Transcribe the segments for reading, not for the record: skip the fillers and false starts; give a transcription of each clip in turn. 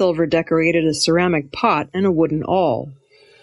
silver decorated a ceramic pot and a wooden awl.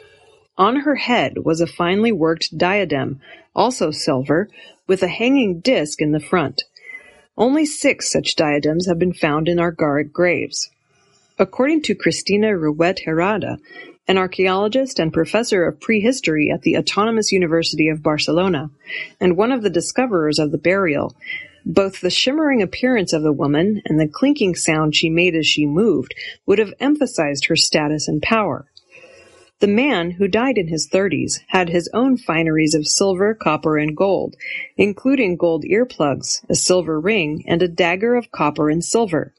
On her head was a finely worked diadem, also silver, with a hanging disc in the front. Only 6 such diadems have been found in Argaric graves. According to Cristina Ruet-Herrada, an archaeologist and professor of prehistory at the Autonomous University of Barcelona, and one of the discoverers of the burial, both the shimmering appearance of the woman and the clinking sound she made as she moved would have emphasized her status and power. The man, who died in his 30s, had his own fineries of silver, copper, and gold, including gold earplugs, a silver ring, and a dagger of copper and silver.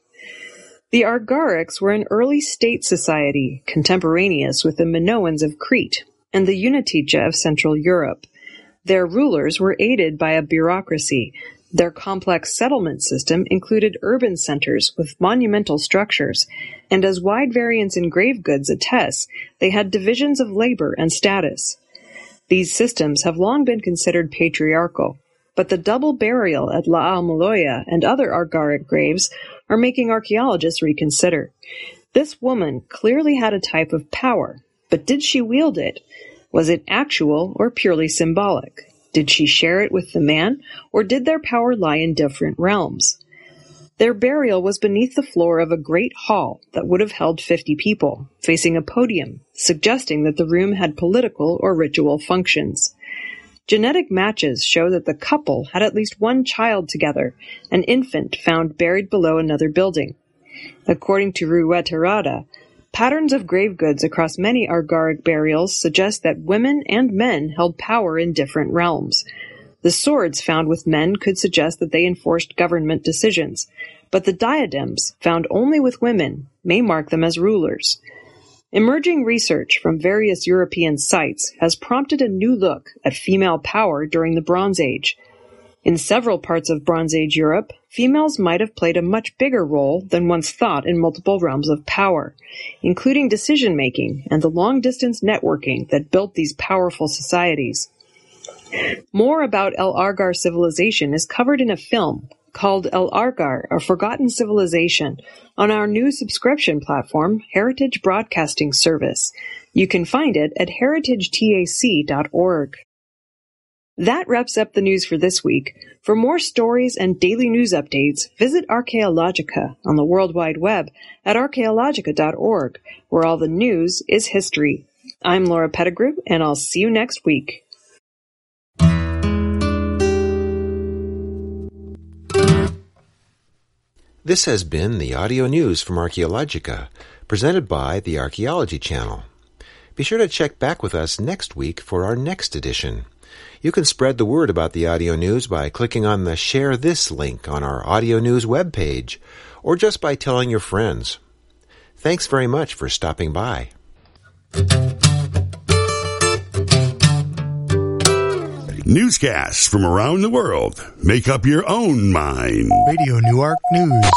The Argarics were an early state society, contemporaneous with the Minoans of Crete and the Unitica of Central Europe. Their rulers were aided by a bureaucracy. Their complex settlement system included urban centers with monumental structures, and as wide variance in grave goods attests, they had divisions of labor and status. These systems have long been considered patriarchal, but the double burial at La Almoloya and other Argaric graves are making archaeologists reconsider. This woman clearly had a type of power, but did she wield it? Was it actual or purely symbolic? Did she share it with the man, or did their power lie in different realms? Their burial was beneath the floor of a great hall that would have held 50 people, facing a podium, suggesting that the room had political or ritual functions. Genetic matches show that the couple had at least one child together, an infant found buried below another building. According to Ruet-Herrada, patterns of grave goods across many Argaric burials suggest that women and men held power in different realms. The swords found with men could suggest that they enforced government decisions, but the diadems, found only with women, may mark them as rulers. Emerging research from various European sites has prompted a new look at female power during the Bronze Age. In several parts of Bronze Age Europe, females might have played a much bigger role than once thought in multiple realms of power, including decision-making and the long-distance networking that built these powerful societies. More about El Argar civilization is covered in a film called El Argar, A Forgotten Civilization, on our new subscription platform, Heritage Broadcasting Service. You can find it at heritagetac.org. That wraps up the news for this week. For more stories and daily news updates, visit Archaeologica on the World Wide Web at archaeologica.org, where all the news is history. I'm Laura Pettigrew, and I'll see you next week. This has been the audio news from Archaeologica, presented by the Archaeology Channel. Be sure to check back with us next week for our next edition. You can spread the word about the audio news by clicking on the Share This link on our audio news webpage, or just by telling your friends. Thanks very much for stopping by. Newscasts from around the world. Make up your own mind. Radio Newark News.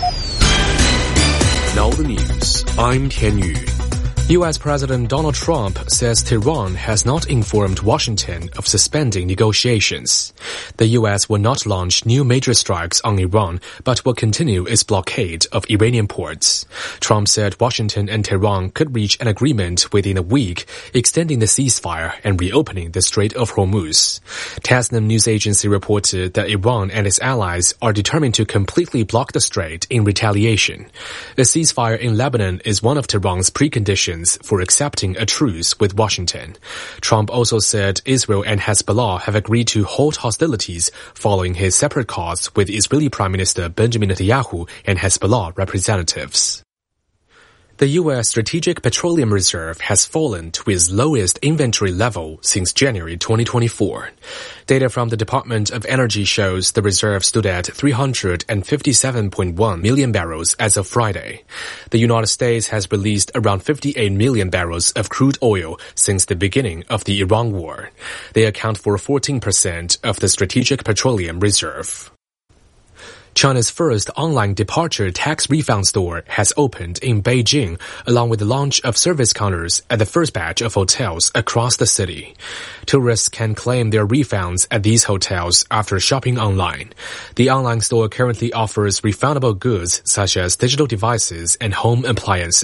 Now the news. I'm Tian Yu. U.S. President Donald Trump says Tehran has not informed Washington of suspending negotiations. The U.S. will not launch new major strikes on Iran, but will continue its blockade of Iranian ports. Trump said Washington and Tehran could reach an agreement within a week, extending the ceasefire and reopening the Strait of Hormuz. Tasnim news agency reported that Iran and its allies are determined to completely block the strait in retaliation. A ceasefire in Lebanon is one of Tehran's preconditions for accepting a truce with Washington. Trump also said Israel and Hezbollah have agreed to halt hostilities following his separate calls with Israeli Prime Minister Benjamin Netanyahu and Hezbollah representatives. The U.S. Strategic Petroleum Reserve has fallen to its lowest inventory level since January 2024. Data from the Department of Energy shows the reserve stood at 357.1 million barrels as of Friday. The United States has released around 58 million barrels of crude oil since the beginning of the Iran war. They account for 14% of the Strategic Petroleum Reserve. China's first online departure tax refund store has opened in Beijing, along with the launch of service counters at the first batch of hotels across the city. Tourists can claim their refunds at these hotels after shopping online. The online store currently offers refundable goods such as digital devices and home appliances.